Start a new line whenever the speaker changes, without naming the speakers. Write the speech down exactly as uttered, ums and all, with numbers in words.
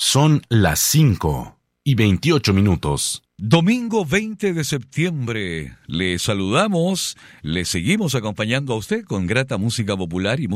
Son las cinco y veintiocho minutos.
Domingo veinte de septiembre. Le saludamos, le seguimos acompañando a usted con grata música popular y música